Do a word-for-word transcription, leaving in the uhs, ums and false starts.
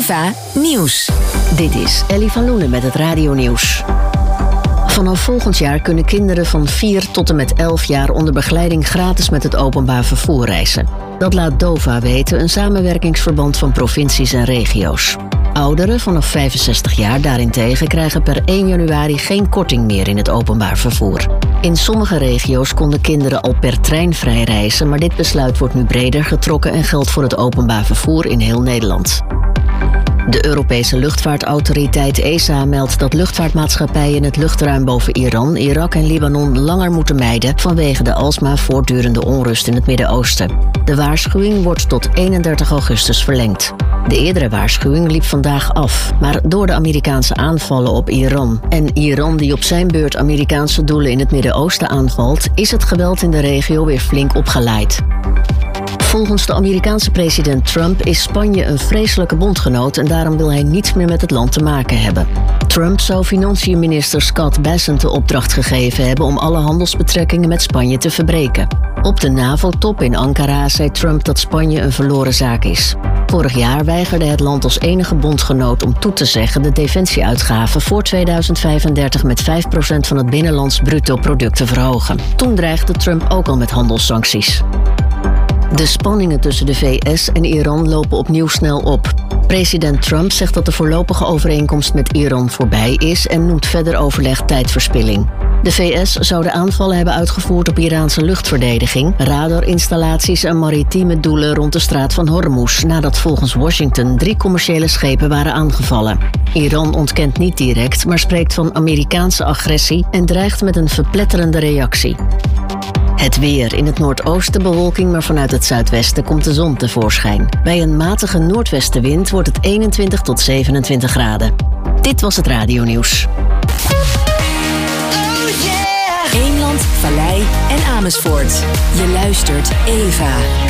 Eva Nieuws. Dit is Ellie van Loenen met het Radio Nieuws. Vanaf volgend jaar kunnen kinderen van vier tot en met elf jaar onder begeleiding gratis met het openbaar vervoer reizen. Dat laat DOVA weten, een samenwerkingsverband van provincies en regio's. Ouderen vanaf vijfenzestig jaar daarentegen krijgen per één januari geen korting meer in het openbaar vervoer. In sommige regio's konden kinderen al per trein vrij reizen, maar dit besluit wordt nu breder getrokken en geldt voor het openbaar vervoer in heel Nederland. De Europese luchtvaartautoriteit E S A meldt dat luchtvaartmaatschappijen het luchtruim boven Iran, Irak en Libanon langer moeten mijden vanwege de alsmaar voortdurende onrust in het Midden-Oosten. De waarschuwing wordt tot eenendertig augustus verlengd. De eerdere waarschuwing liep vandaag af, maar door de Amerikaanse aanvallen op Iran en Iran die op zijn beurt Amerikaanse doelen in het Midden-Oosten aanvalt, is het geweld in de regio weer flink opgeleid. Volgens de Amerikaanse president Trump is Spanje een vreselijke bondgenoot en daarom wil hij niets meer met het land te maken hebben. Trump zou financiënminister Scott Bessent de opdracht gegeven hebben om alle handelsbetrekkingen met Spanje te verbreken. Op de NAVO-top in Ankara zei Trump dat Spanje een verloren zaak is. Vorig jaar weigerde het land als enige bondgenoot om toe te zeggen de defensieuitgaven voor tweeduizend vijfendertig met vijf procent van het binnenlands bruto product te verhogen. Toen dreigde Trump ook al met handelssancties. De spanningen tussen de V S en Iran lopen opnieuw snel op. President Trump zegt dat de voorlopige overeenkomst met Iran voorbij is en noemt verder overleg tijdverspilling. De V S zou de aanvallen hebben uitgevoerd op Iraanse luchtverdediging, radarinstallaties en maritieme doelen rond de straat van Hormuz, nadat volgens Washington drie commerciële schepen waren aangevallen. Iran ontkent niet direct, maar spreekt van Amerikaanse agressie en dreigt met een verpletterende reactie. Het weer. In het noordoosten bewolking, maar vanuit het zuidwesten komt de zon tevoorschijn. Bij een matige noordwestenwind wordt het eenentwintig tot zevenentwintig graden. Dit was het Radio Nieuws. Eemland, Vallei en Amersfoort. Je luistert Eva.